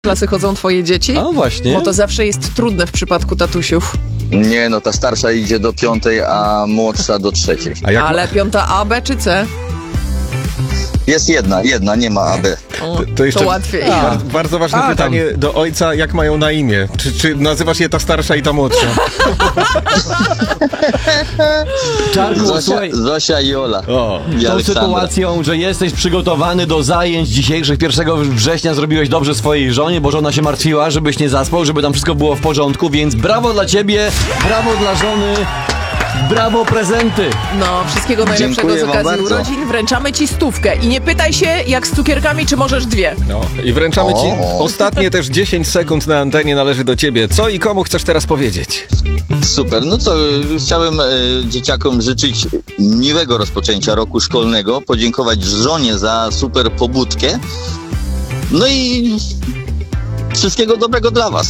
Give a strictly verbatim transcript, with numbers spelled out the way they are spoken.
klasy chodzą twoje dzieci? A właśnie. Bo to zawsze jest trudne w przypadku tatusiów. Nie, no ta starsza idzie do piątej, a młodsza do trzeciej. A jak Ale piąta A, B czy C? Jest jedna, jedna, nie ma A B. O, To- to jeszcze- to łatwiej. Bar- bardzo ważne A, tam. pytanie do ojca, jak mają na imię? Czy, czy nazywasz je ta starsza i ta młodsza? Czarku, Zosia, słuchaj, Zosia i Ola. O. I tą Aleksandra. sytuacją, że jesteś przygotowany do zajęć dzisiejszych, pierwszego września zrobiłeś dobrze swojej żonie, bo żona się martwiła, żebyś nie zaspał, żeby tam wszystko było w porządku, więc brawo dla ciebie, brawo dla żony, brawo prezenty. No, wszystkiego najlepszego Dziękuję z wam okazji bardzo. urodzin. Wręczamy ci stówkę. I nie pytaj się, jak z cukierkami, czy możesz dwie. No. I wręczamy ci O. ostatnie też dziesięć sekund na antenie należy do ciebie. Co i komu chcesz teraz powiedzieć? Super, no co, y, chciałem y, dzieciakom życzyć miłego rozpoczęcia roku szkolnego, podziękować żonie za super pobudkę, no i wszystkiego dobrego dla was.